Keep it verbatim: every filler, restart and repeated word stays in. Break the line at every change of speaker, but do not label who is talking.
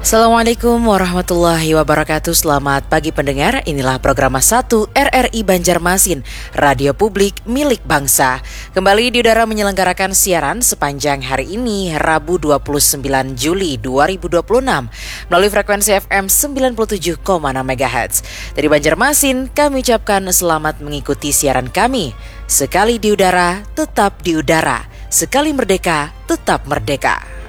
Assalamualaikum warahmatullahi wabarakatuh. Selamat pagi pendengar. Inilah program satu R R I Banjarmasin, radio publik milik bangsa. Kembali di udara menyelenggarakan siaran sepanjang hari ini, Rabu dua puluh sembilan Juli dua ribu dua puluh enam, melalui frekuensi F M sembilan puluh tujuh koma enam megahertz. Dari Banjarmasin, kami ucapkan selamat mengikuti siaran kami. Sekali di udara, tetap di udara. Sekali merdeka, tetap merdeka.